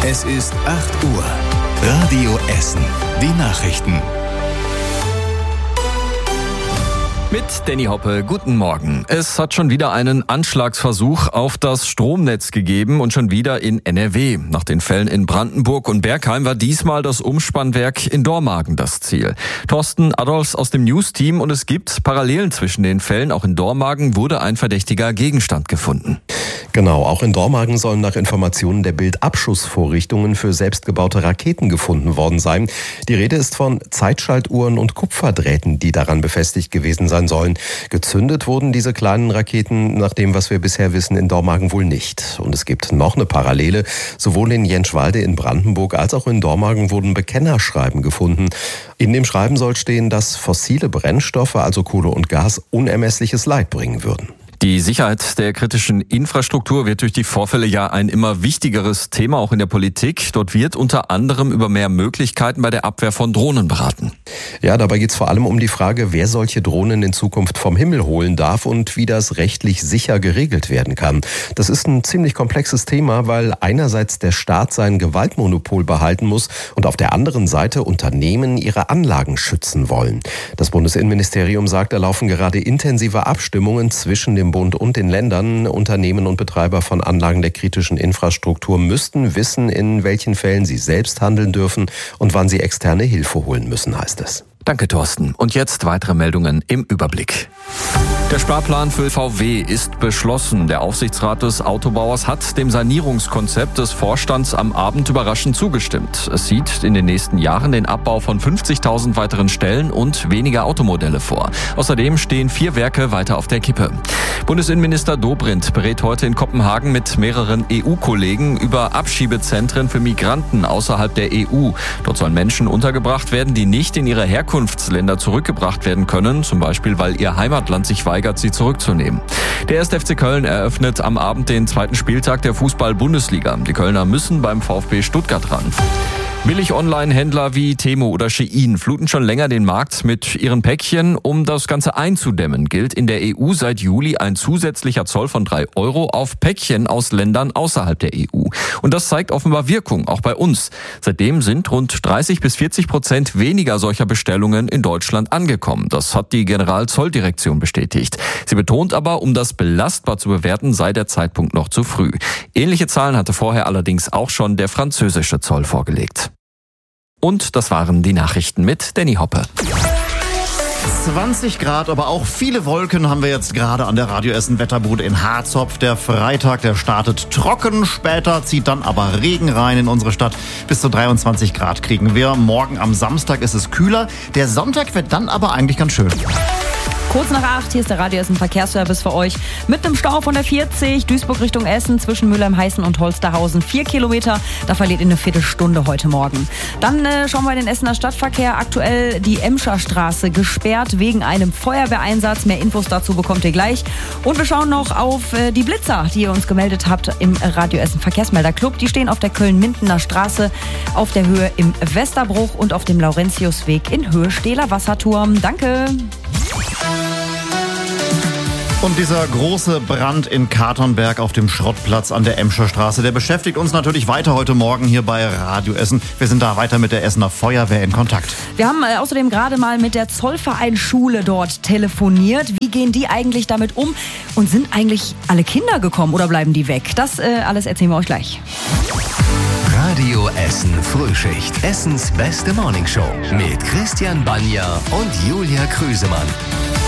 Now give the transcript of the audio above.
Es ist 8 Uhr. Radio Essen. Die Nachrichten. Mit Danny Hoppe, guten Morgen. Es hat schon wieder einen Anschlagsversuch auf das Stromnetz gegeben und schon wieder in NRW. Nach den Fällen in Brandenburg und Bergheim war diesmal das Umspannwerk in Dormagen das Ziel. Thorsten Adolfs aus dem News-Team und es gibt Parallelen zwischen den Fällen. Auch in Dormagen wurde ein verdächtiger Gegenstand gefunden. Genau, auch in Dormagen sollen nach Informationen der Bild Abschussvorrichtungen für selbstgebaute Raketen gefunden worden sein. Die Rede ist von Zeitschaltuhren und Kupferdrähten, die daran befestigt gewesen sein sollen. Gezündet wurden diese kleinen Raketen, nach dem, was wir bisher wissen, in Dormagen wohl nicht. Und es gibt noch eine Parallele. Sowohl in Jentschwalde in Brandenburg als auch in Dormagen wurden Bekennerschreiben gefunden. In dem Schreiben soll stehen, dass fossile Brennstoffe, also Kohle und Gas, unermessliches Leid bringen würden. Die Sicherheit der kritischen Infrastruktur wird durch die Vorfälle ja ein immer wichtigeres Thema, auch in der Politik. Dort wird unter anderem über mehr Möglichkeiten bei der Abwehr von Drohnen beraten. Ja, dabei geht es vor allem um die Frage, wer solche Drohnen in Zukunft vom Himmel holen darf und wie das rechtlich sicher geregelt werden kann. Das ist ein ziemlich komplexes Thema, weil einerseits der Staat sein Gewaltmonopol behalten muss und auf der anderen Seite Unternehmen ihre Anlagen schützen wollen. Das Bundesinnenministerium sagt, da laufen gerade intensive Abstimmungen zwischen dem Bund und den Ländern. Unternehmen und Betreiber von Anlagen der kritischen Infrastruktur müssten wissen, in welchen Fällen sie selbst handeln dürfen und wann sie externe Hilfe holen müssen, heißt es. Danke, Thorsten. Und jetzt weitere Meldungen im Überblick. Der Sparplan für VW ist beschlossen. Der Aufsichtsrat des Autobauers hat dem Sanierungskonzept des Vorstands am Abend überraschend zugestimmt. Es sieht in den nächsten Jahren den Abbau von 50.000 weiteren Stellen und weniger Automodelle vor. Außerdem stehen 4 Werke weiter auf der Kippe. Bundesinnenminister Dobrindt berät heute in Kopenhagen mit mehreren EU-Kollegen über Abschiebezentren für Migranten außerhalb der EU. Dort sollen Menschen untergebracht werden, die nicht in ihre Herkunftsländer zurückgebracht werden können, zum Beispiel weil ihr Heimatland sich weigert, sie zurückzunehmen. Der 1. FC Köln eröffnet am Abend den 2. Spieltag der Fußball-Bundesliga. Die Kölner müssen beim VfB Stuttgart ran. Billig-Online-Händler wie Temu oder Shein fluten schon länger den Markt mit ihren Päckchen. Um das Ganze einzudämmen, gilt in der EU seit Juli ein zusätzlicher Zoll von 3 € auf Päckchen aus Ländern außerhalb der EU. Und das zeigt offenbar Wirkung, auch bei uns. Seitdem sind rund 30-40% weniger solcher Bestellungen in Deutschland angekommen. Das hat die Generalzolldirektion bestätigt. Sie betont aber, um das belastbar zu bewerten, sei der Zeitpunkt noch zu früh. Ähnliche Zahlen hatte vorher allerdings auch schon der französische Zoll vorgelegt. Und das waren die Nachrichten mit Danny Hoppe. 20 Grad, aber auch viele Wolken haben wir jetzt gerade an der Radio Essen Wetterbude in Harzopf. Der Freitag, der startet trocken, später zieht dann aber Regen rein in unsere Stadt. Bis zu 23 Grad kriegen wir. Morgen am Samstag ist es kühler. Der Sonntag wird dann aber eigentlich ganz schön. Kurz nach 8, hier ist der Radio Essen Verkehrsservice für euch. Mit einem Stau von der 40, Duisburg Richtung Essen, zwischen Mülheim-Heißen und Holsterhausen. 4 Kilometer, da verliert ihr eine Viertelstunde heute Morgen. Dann schauen wir in den Essener Stadtverkehr. Aktuell die Emscher Straße gesperrt wegen einem Feuerwehreinsatz. Mehr Infos dazu bekommt ihr gleich. Und wir schauen noch auf die Blitzer, die ihr uns gemeldet habt im Radio Essen Verkehrsmelderclub. Die stehen auf der Köln-Mindener Straße, auf der Höhe im Westerbruch und auf dem Laurentiusweg in Höhe Stehler Wasserturm. Danke! Und dieser große Brand in Katernberg auf dem Schrottplatz an der Emscher Straße, der beschäftigt uns natürlich weiter heute Morgen hier bei Radio Essen. Wir sind da weiter mit der Essener Feuerwehr in Kontakt. Wir haben außerdem gerade mal mit der Zollvereinsschule dort telefoniert. Wie gehen die eigentlich damit um? Und sind eigentlich alle Kinder gekommen oder bleiben die weg? Das alles erzählen wir euch gleich. Radio Essen Frühschicht. Essens beste Morningshow mit Christian Banja und Julia Krüsemann.